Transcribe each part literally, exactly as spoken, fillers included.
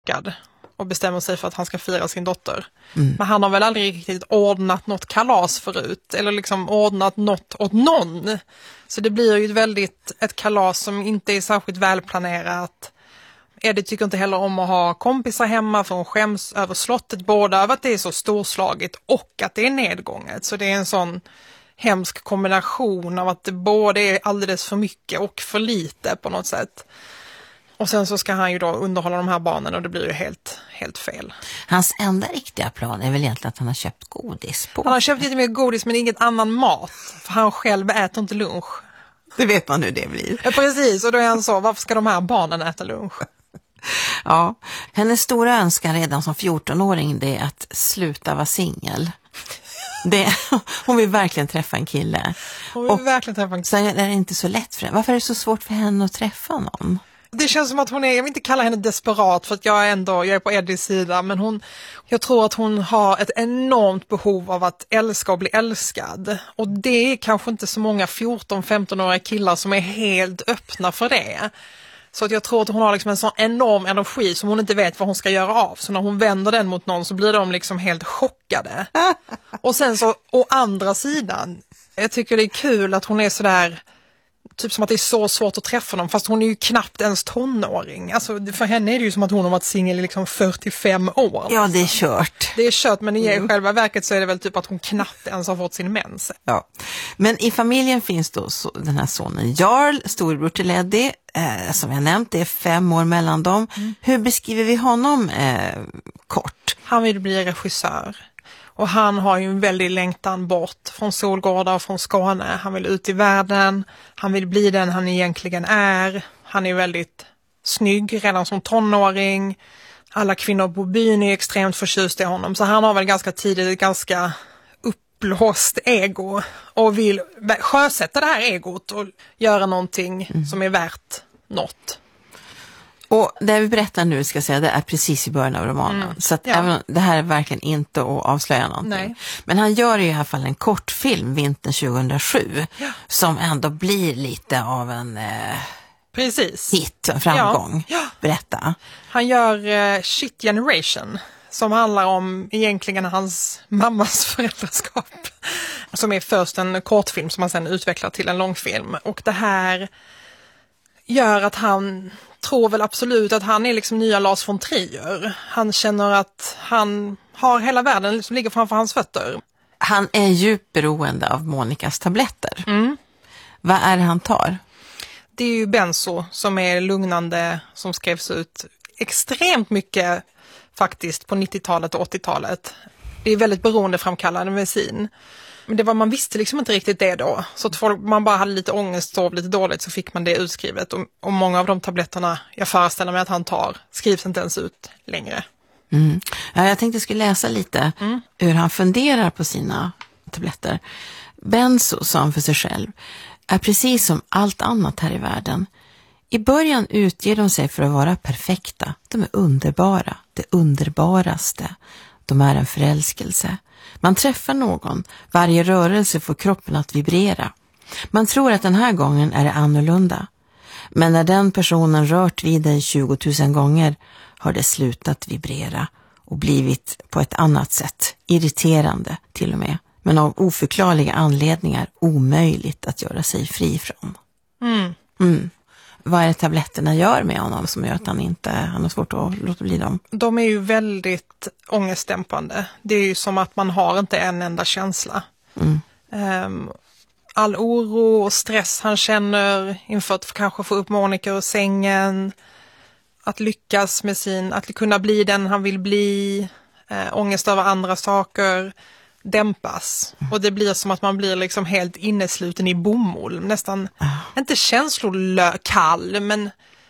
chockad och bestämmer sig för att han ska fira sin dotter. Mm. Men han har väl aldrig riktigt ordnat något kalas förut, eller liksom ordnat något åt någon. Så det blir ju ett väldigt ett kalas som inte är särskilt välplanerat. Eddie tycker inte heller om att ha kompisar hemma, för hon skäms över slottet, både över att det är så storslaget och att det är nedgånget. Så det är en sån hemsk kombination av att det både är alldeles för mycket och för lite på något sätt. Och sen så ska han ju då underhålla de här barnen och det blir ju helt, helt fel. Hans enda riktiga plan är väl egentligen att han har köpt godis på. Han har köpt lite mer godis men inget annan mat. För han själv äter inte lunch. Det vet man hur det blir. Ja, precis, och då är han så, varför ska de här barnen äta lunch? Ja, hennes stora önskan redan som fjortonåring det är att sluta vara singel. Det, hon vill verkligen träffa en kille. Hon vill och verkligen träffa en kille. Så är det inte så lätt för henne. Varför är det så svårt för henne att träffa någon? Det känns som att hon är, jag vill inte kalla henne desperat för att jag är ändå, jag är på Eddies sida, men hon, jag tror att hon har ett enormt behov av att älska och bli älskad. Och det är kanske inte så många fjorton-femton-åriga killar som är helt öppna för det. Så att jag tror att hon har liksom en sån enorm energi som hon inte vet vad hon ska göra av. Så när hon vänder den mot någon så blir de liksom helt chockade. Och sen så, å andra sidan, jag tycker det är kul att hon är sådär, typ som att det är så svårt att träffa dem, fast hon är ju knappt ens tonåring. Alltså för henne är det ju som att hon har varit singel i liksom fyrtiofem år. Ja, det är kört. Det är kört, men i Mm. själva verket så är det väl typ att hon knappt ens har fått sin mens. Ja. Men i familjen finns då så, den här sonen Jarl, storbror till Eddie, eh, som jag nämnt, det är fem år mellan dem. Mm. Hur beskriver vi honom eh, kort? Han vill bli regissör. Och han har ju en väldig längtan bort från Solgårda och från Skåne. Han vill ut i världen, han vill bli den han egentligen är. Han är väldigt snygg redan som tonåring. Alla kvinnor på byn är extremt förtjust i honom. Så han har väl ganska tidigt ett ganska uppblåst ego. Och vill sjösätta det här egot och göra någonting mm. som är värt något. Och det vi berättar nu ska jag säga, det är precis i början av romanen. Mm, så att ja. även, det här är verkligen inte att avslöja någonting. Nej. Men han gör i alla fall en kortfilm vintern tjugohundrasju ja. som ändå blir lite av en eh, precis. hit, en framgång. Ja. Ja. Berätta. Han gör eh, Shit Generation som handlar om egentligen hans mammas föräldraskap. Som är först en kortfilm som han sen utvecklar till en långfilm. Och det här gör att han tror väl absolut att han är liksom nya Lars von Trier. Han känner att han har hela världen som ligger framför hans fötter. Han är djupt beroende av Monikas tabletter. Mm. Vad är det han tar? Det är ju benzo som är lugnande, som skrevs ut extremt mycket faktiskt på nittiotalet och åttiotalet. Det är väldigt beroendeframkallande medicin. Men det var, man visste liksom inte riktigt det då. Så att folk, man bara hade lite ångest, sov lite dåligt, så fick man det utskrivet. Och, och många av de tabletterna jag föreställer mig att han tar skrivs inte ens ut längre. Mm. Ja, jag tänkte jag skulle läsa lite mm. hur han funderar på sina tabletter. Benzo, sa han för sig själv, är precis som allt annat här i världen. I början utger de sig för att vara perfekta. De är underbara, det underbaraste. De är en förälskelse. Man träffar någon, varje rörelse får kroppen att vibrera. Man tror att den här gången är det annorlunda. Men när den personen rört vid dig tjugotusen gånger har det slutat vibrera och blivit på ett annat sätt, irriterande till och med, men av oförklarliga anledningar omöjligt att göra sig fri från. Mm. Mm. Vad är det tabletterna gör med honom som gör att han inte han har svårt att låta bli dem? De är ju väldigt ångestdämpande. Det är ju som att man har inte en enda känsla. Mm. Um, all oro och stress han känner inför att kanske få upp Monica ur sängen, att lyckas med sin, att kunna bli den han vill bli, äh, ångest över andra saker dämpas. Mm. Och det blir som att man blir liksom helt innesluten i bomull. Nästan, oh. inte känslokall, men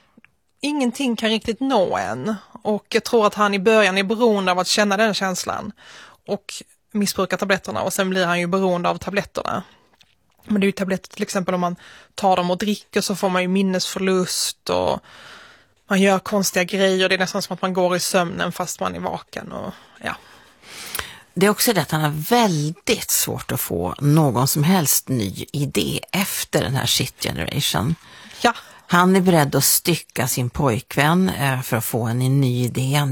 ingenting kan riktigt nå en. Och jag tror att han i början är beroende av att känna den känslan. Och missbrukar tabletterna. Och sen blir han ju beroende av tabletterna. Men det är ju tabletter till exempel om man tar dem och dricker så får man ju minnesförlust. Och man gör konstiga grejer. Det är nästan som att man går i sömnen fast man är vaken. Och ja. Det är också det att han har väldigt svårt att få någon som helst ny idé efter den här shit generation. Ja. Han är beredd att stycka sin pojkvän för att få en ny idé.